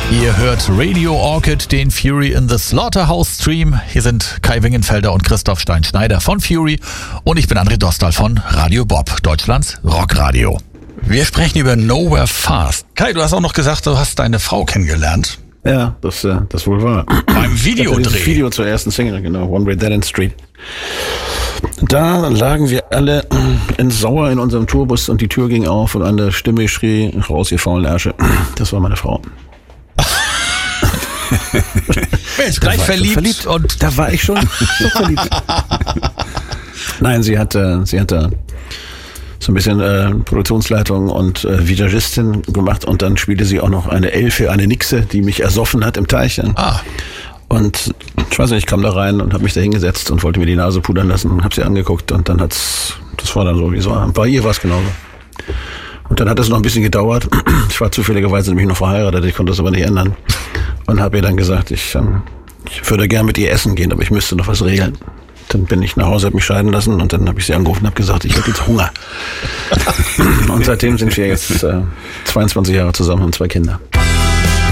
Ihr hört Radio Orchid, den Fury in the Slaughterhouse Stream. Hier sind Kai Wingenfelder und Christoph Stein-Schneider von Fury und ich bin André Dostal von Radio Bob, Deutschlands Rockradio. Wir sprechen über Nowhere Fast. Kai, du hast auch noch gesagt, du hast deine Frau kennengelernt. Ja, das wohl war. Beim Videodreh. Das Video zur ersten Single, genau, One Way Dead End Street. Da lagen wir alle sauer in unserem Tourbus und die Tür ging auf und eine Stimme schrie, raus ihr faulen Ärsche. Das war meine Frau. Mensch, gleich verliebt und da war ich schon so verliebt. Nein, sie hatte so ein bisschen Produktionsleitung und Visagistin gemacht und dann spielte sie auch noch eine Elfe, eine Nixe, die mich ersoffen hat im Teich. Und ich weiß nicht, ich kam da rein und habe mich da hingesetzt und wollte mir die Nase pudern lassen und habe sie angeguckt und dann das war dann so, wie es war. Bei ihr war es genauso. Und dann hat es noch ein bisschen gedauert. Ich war zufälligerweise nämlich noch verheiratet, ich konnte das aber nicht ändern. Und habe ihr dann gesagt, ich würde gerne mit ihr essen gehen, aber ich müsste noch was regeln. Dann bin ich nach Hause, habe mich scheiden lassen und dann habe ich sie angerufen und habe gesagt, ich habe jetzt Hunger. Und seitdem sind wir jetzt 22 Jahre zusammen und 2 Kinder.